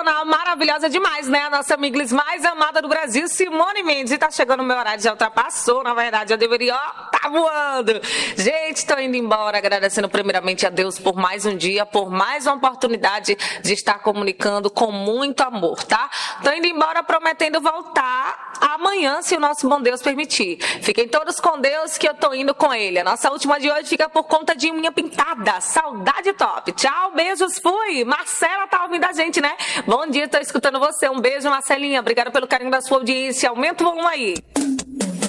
sensacional, maravilhosa demais, né? A nossa amiga mais amada do Brasil, Simone Mendes. E tá chegando o meu horário, já ultrapassou, na verdade. Eu deveria, tá voando. Gente, tô indo embora, agradecendo primeiramente a Deus por mais um dia, por mais uma oportunidade de estar comunicando com muito amor, tá? Tô indo embora prometendo voltar amanhã, se o nosso bom Deus permitir. Fiquem todos com Deus, que eu tô indo com ele. A nossa última de hoje fica por conta de unha pintada. Saudade top. Tchau, beijos, fui. Marcela tá ouvindo a gente, né? Bom dia, tô escutando você. Um beijo, Marcelinha. Obrigada pelo carinho da sua audiência. Aumenta o volume aí.